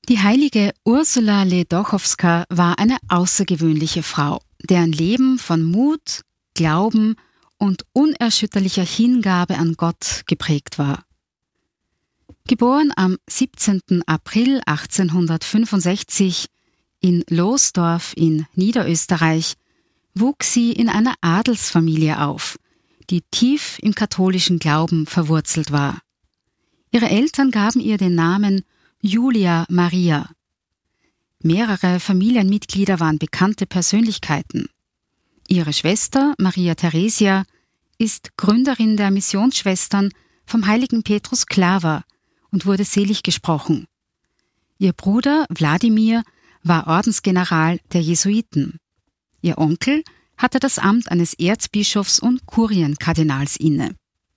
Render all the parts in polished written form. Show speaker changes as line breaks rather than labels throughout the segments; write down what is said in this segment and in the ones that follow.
Die heilige Ursula Ledóchowska war eine außergewöhnliche Frau, deren Leben von Mut, Glauben und unerschütterlicher Hingabe an Gott geprägt war. Geboren am 17. April 1865 in Losdorf in Niederösterreich, wuchs sie in einer Adelsfamilie auf, die tief im katholischen Glauben verwurzelt war. Ihre Eltern gaben ihr den Namen Julia Maria. Mehrere Familienmitglieder waren bekannte Persönlichkeiten. Ihre Schwester Maria Theresia ist Gründerin der Missionsschwestern vom heiligen Petrus Claver und wurde selig gesprochen. Ihr Bruder Wladimir war Ordensgeneral der Jesuiten. Ihr Onkel hatte das Amt eines Erzbischofs und Kurienkardinals inne.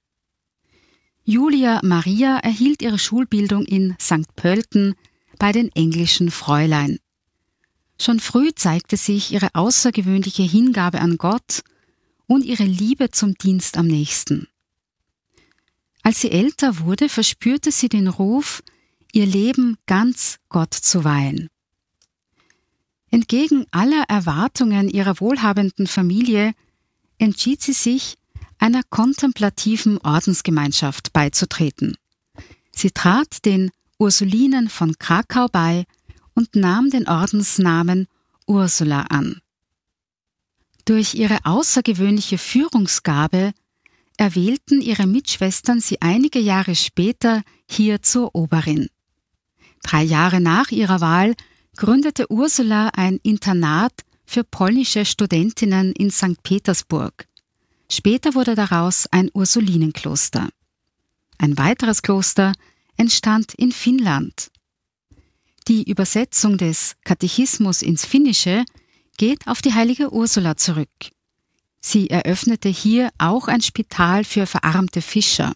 Julia Maria erhielt ihre Schulbildung in St. Pölten bei den englischen Fräulein. Schon früh zeigte sich ihre außergewöhnliche Hingabe an Gott und ihre Liebe zum Dienst am Nächsten. Als sie älter wurde, verspürte sie den Ruf, ihr Leben ganz Gott zu weihen. Entgegen aller Erwartungen ihrer wohlhabenden Familie entschied sie sich, einer kontemplativen Ordensgemeinschaft beizutreten. Sie trat den Ursulinen von Krakau bei und nahm den Ordensnamen Ursula an. Durch ihre außergewöhnliche Führungsgabe erwählten ihre Mitschwestern sie einige Jahre später hier zur Oberin. 3 Jahre nach ihrer Wahl gründete Ursula ein Internat für polnische Studentinnen in St. Petersburg. Später wurde daraus ein Ursulinenkloster. Ein weiteres Kloster entstand in Finnland. Die Übersetzung des Katechismus ins Finnische geht auf die heilige Ursula zurück. Sie eröffnete hier auch ein Spital für verarmte Fischer.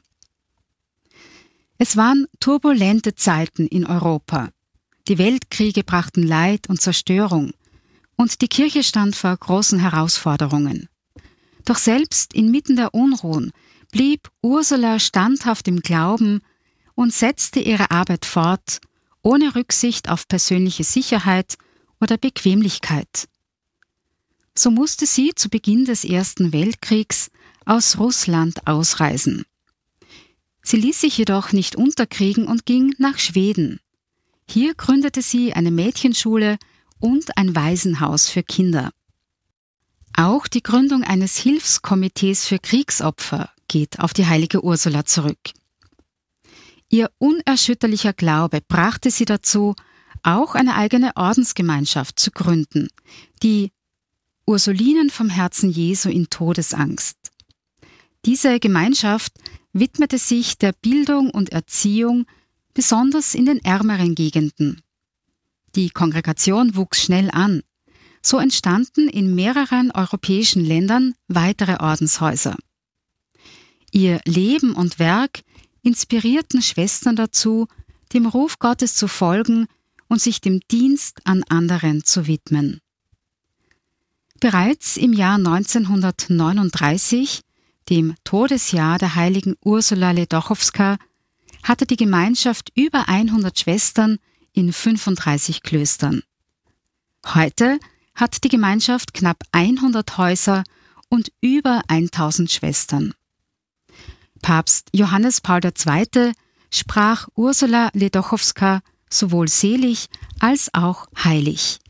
Es waren turbulente Zeiten in Europa. Die Weltkriege brachten Leid und Zerstörung, und die Kirche stand vor großen Herausforderungen. Doch selbst inmitten der Unruhen blieb Ursula standhaft im Glauben und setzte ihre Arbeit fort, ohne Rücksicht auf persönliche Sicherheit oder Bequemlichkeit. So musste sie zu Beginn des Ersten Weltkriegs aus Russland ausreisen. Sie ließ sich jedoch nicht unterkriegen und ging nach Schweden. Hier gründete sie eine Mädchenschule und ein Waisenhaus für Kinder. Auch die Gründung eines Hilfskomitees für Kriegsopfer geht auf die heilige Ursula zurück. Ihr unerschütterlicher Glaube brachte sie dazu, auch eine eigene Ordensgemeinschaft zu gründen, die Ursulinen vom Herzen Jesu in Todesangst. Diese Gemeinschaft widmete sich der Bildung und Erziehung, besonders in den ärmeren Gegenden. Die Kongregation wuchs schnell an. So entstanden in mehreren europäischen Ländern weitere Ordenshäuser. Ihr Leben und Werk inspirierten Schwestern dazu, dem Ruf Gottes zu folgen und sich dem Dienst an anderen zu widmen. Bereits im Jahr 1939, dem Todesjahr der heiligen Ursula Ledóchowska, hatte die Gemeinschaft über 100 Schwestern in 35 Klöstern. Heute hat die Gemeinschaft knapp 100 Häuser und über 1000 Schwestern. Papst Johannes Paul II. Sprach Ursula Ledóchowska sowohl selig als auch heilig.